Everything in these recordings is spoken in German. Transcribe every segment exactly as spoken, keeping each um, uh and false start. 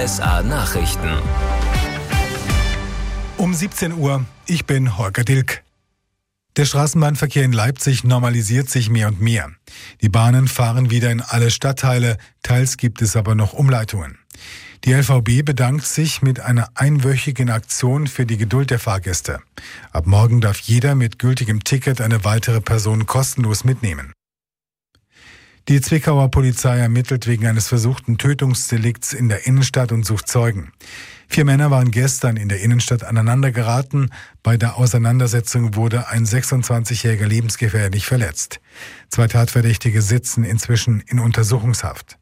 S A Nachrichten. Um siebzehn Uhr, ich bin Holger Dilk. Der Straßenbahnverkehr in Leipzig normalisiert sich mehr und mehr. Die Bahnen fahren wieder in alle Stadtteile, teils gibt es aber noch Umleitungen. Die L V B bedankt sich mit einer einwöchigen Aktion für die Geduld der Fahrgäste. Ab morgen darf jeder mit gültigem Ticket eine weitere Person kostenlos mitnehmen. Die Zwickauer Polizei ermittelt wegen eines versuchten Tötungsdelikts in der Innenstadt und sucht Zeugen. Vier Männer waren gestern in der Innenstadt aneinander geraten. Bei der Auseinandersetzung wurde ein sechsundzwanzigjähriger lebensgefährlich verletzt. Zwei Tatverdächtige sitzen inzwischen in Untersuchungshaft.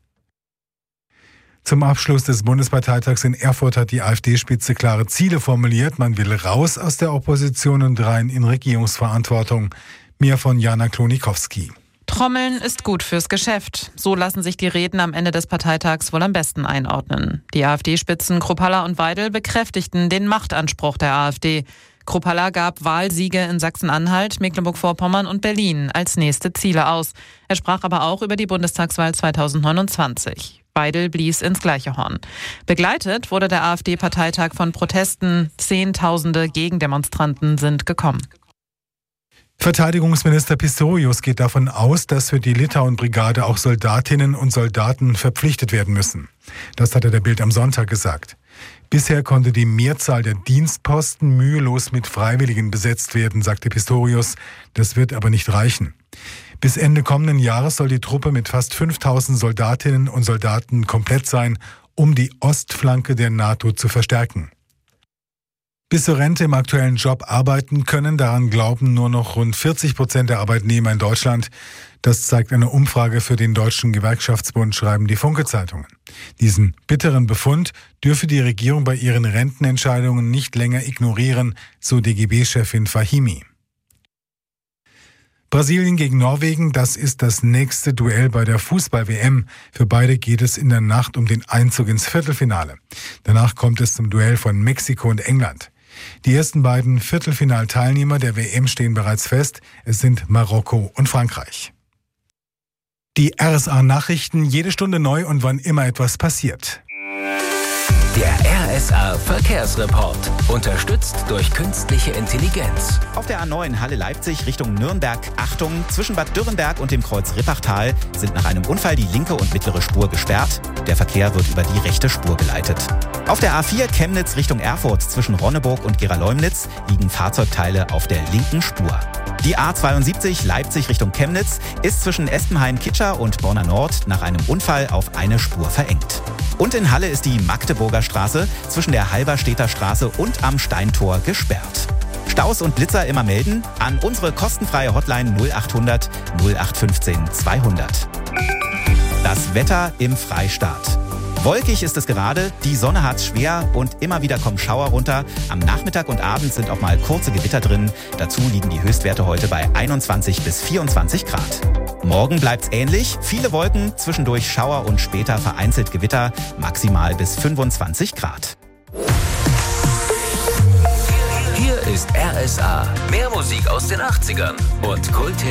Zum Abschluss des Bundesparteitags in Erfurt hat die AfD-Spitze klare Ziele formuliert. Man will raus aus der Opposition und rein in Regierungsverantwortung. Mehr von Jana Klonikowski. Trommeln ist gut fürs Geschäft. So lassen sich die Reden am Ende des Parteitags wohl am besten einordnen. Die AfD-Spitzen Kruppalla und Weidel bekräftigten den Machtanspruch der AfD. Kruppalla gab Wahlsiege in Sachsen-Anhalt, Mecklenburg-Vorpommern und Berlin als nächste Ziele aus. Er sprach aber auch über die Bundestagswahl zweitausendneunundzwanzig. Weidel blies ins gleiche Horn. Begleitet wurde der AfD-Parteitag von Protesten. Zehntausende Gegendemonstranten sind gekommen. Verteidigungsminister Pistorius geht davon aus, dass für die Litauen-Brigade auch Soldatinnen und Soldaten verpflichtet werden müssen. Das hat er der Bild am Sonntag gesagt. Bisher konnte die Mehrzahl der Dienstposten mühelos mit Freiwilligen besetzt werden, sagte Pistorius. Das wird aber nicht reichen. Bis Ende kommenden Jahres soll die Truppe mit fast fünftausend Soldatinnen und Soldaten komplett sein, um die Ostflanke der NATO zu verstärken. Bis zur Rente im aktuellen Job arbeiten können, daran glauben nur noch rund vierzig Prozent der Arbeitnehmer in Deutschland. Das zeigt eine Umfrage für den Deutschen Gewerkschaftsbund, schreiben die Funke-Zeitungen. Diesen bitteren Befund dürfe die Regierung bei ihren Rentenentscheidungen nicht länger ignorieren, so D G B-Chefin Fahimi. Brasilien gegen Norwegen, das ist das nächste Duell bei der Fußball-W M. Für beide geht es in der Nacht um den Einzug ins Viertelfinale. Danach kommt es zum Duell von Mexiko und England. Die ersten beiden Viertelfinalteilnehmer der W M stehen bereits fest. Es sind Marokko und Frankreich. Die R S A-Nachrichten, jede Stunde neu und wann immer etwas passiert. Der R S A Verkehrsreport. Unterstützt durch künstliche Intelligenz. Auf der A neun Halle-Leipzig Richtung Nürnberg. Achtung, zwischen Bad Dürrenberg und dem Kreuz Rippachtal sind nach einem Unfall die linke und mittlere Spur gesperrt. Der Verkehr wird über die rechte Spur geleitet. Auf der A vier Chemnitz Richtung Erfurt zwischen Ronneburg und Gera-Leumnitz liegen Fahrzeugteile auf der linken Spur. Die A zweiundsiebzig Leipzig Richtung Chemnitz ist zwischen Espenheim-Kitscher und Borna Nord nach einem Unfall auf eine Spur verengt. Und in Halle ist die Magdeburger Straße zwischen der Halberstädter Straße und am Steintor gesperrt. Staus und Blitzer immer melden an unsere kostenfreie Hotline null achthundert null acht fünfzehn zweihundert. Das Wetter im Freistaat. Wolkig ist es gerade, die Sonne hat's schwer und immer wieder kommen Schauer runter. Am Nachmittag und Abend sind auch mal kurze Gewitter drin. Dazu liegen die Höchstwerte heute bei einundzwanzig bis vierundzwanzig Grad. Morgen bleibt's ähnlich. Viele Wolken, zwischendurch Schauer und später vereinzelt Gewitter, maximal bis fünfundzwanzig Grad. Hier ist R S A. Mehr Musik aus den achtzigern und Kult